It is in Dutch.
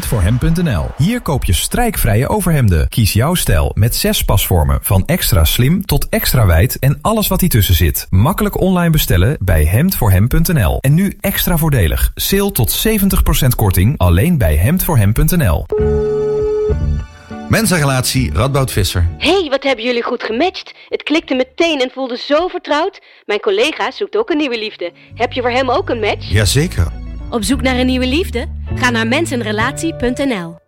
hemdvoorhem.nl. Hier koop je strijkvrije overhemden. Kies jouw stijl met 6 pasvormen. Van extra slim tot extra wijd en alles wat tussen zit. Makkelijk online bestellen bij hemdvoorhem.nl. En nu extra voordelig. Sale tot 70% korting alleen bij hemdvoorhem.nl. Mensenrelatie Radboud Visser. Hey, wat hebben jullie goed gematcht. Het klikte meteen en voelde zo vertrouwd. Mijn collega zoekt ook een nieuwe liefde. Heb je voor hem ook een match? Jazeker. Op zoek naar een nieuwe liefde? Ga naar mensenrelatie.nl.